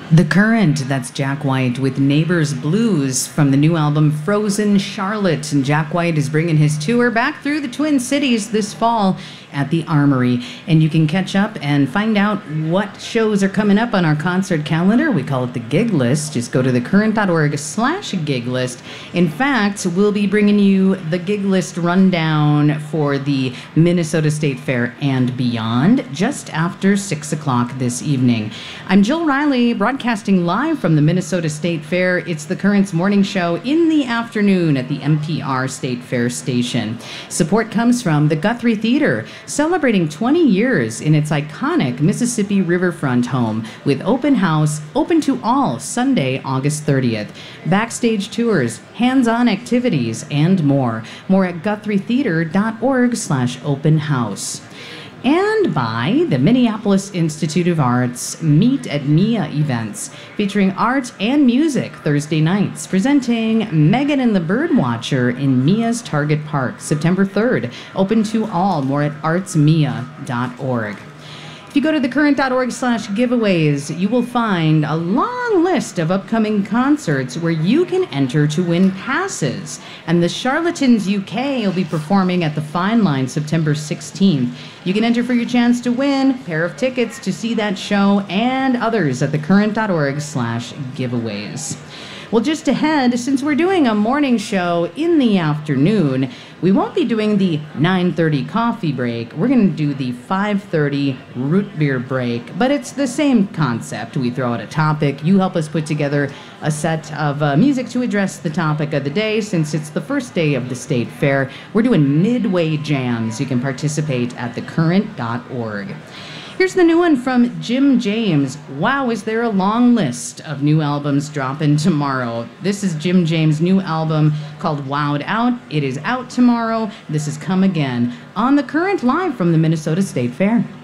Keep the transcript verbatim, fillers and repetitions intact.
The Current, that's Jack White with Neighbors Blues from the new album Frozen Charlotte. And Jack White is bringing his tour back through the Twin Cities this fall at the Armory. And you can catch up and find out what shows are coming up on our concert calendar. We call it the gig list. Just go to thecurrent.org slash gig list. In fact, we'll be bringing you the gig list rundown for the Minnesota State Fair and beyond just after six o'clock this evening. I'm Jill Riley, broadcasting live from the Minnesota State Fair. It's the Current's morning show in the afternoon at the M P R State Fair station. Support comes from the Guthrie Theater, celebrating twenty years in its iconic Mississippi riverfront home with open house, open to all, Sunday, August thirtieth. Backstage tours, hands-on activities, and more. More at guthrietheater.org slash open house. And by the Minneapolis Institute of Arts Meet at Mia events, featuring art and music Thursday nights, presenting Megan and the Birdwatcher in Mia's Target Park, September third. Open to all. More at arts mia dot org. If you go to thecurrent.org slash giveaways, you will find a long list of upcoming concerts where you can enter to win passes. And the Charlatans U K will be performing at the Fine Line September sixteenth. You can enter for your chance to win a pair of tickets to see that show and others at thecurrent.org slash giveaways. Well, just ahead, since we're doing a morning show in the afternoon, we won't be doing the nine thirty coffee break. We're going to do the five thirty root beer break, but it's the same concept. We throw out a topic. You help us put together a set of uh, music to address the topic of the day. Since it's the first day of the State Fair, we're doing midway jams. You can participate at thecurrent dot org. Here's the new one from Jim James. Wow, is there a long list of new albums dropping tomorrow? This is Jim James' new album called Wowed Out. It is out tomorrow. This is Come Again on The Current, live from the Minnesota State Fair.